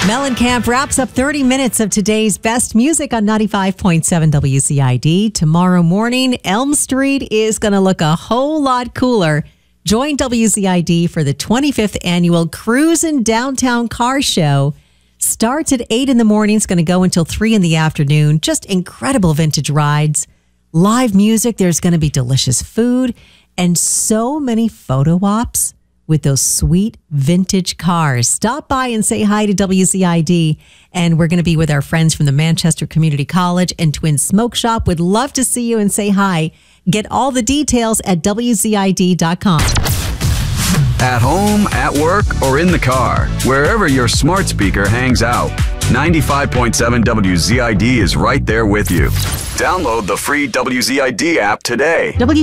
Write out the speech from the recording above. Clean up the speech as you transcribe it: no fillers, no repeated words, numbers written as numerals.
Mellencamp wraps up 30 minutes of today's best music on 95.7 WCID. Tomorrow morning, Elm Street is going to look a whole lot cooler. Join WCID for the 25th annual Cruisin' Downtown Car Show. Starts at 8 in the morning. It's going to go until 3 in the afternoon. Just incredible vintage rides, live music. There's going to be delicious food and so many photo ops with those sweet vintage cars. Stop by and say hi to WCID. And we're going to be with our friends from the Manchester Community College and Twin Smoke Shop. Would love to see you and say hi. Get all the details at WCID.com. At home, at work, or in the car, wherever your smart speaker hangs out, 95.7 WZID is right there with you. Download the free WZID app today.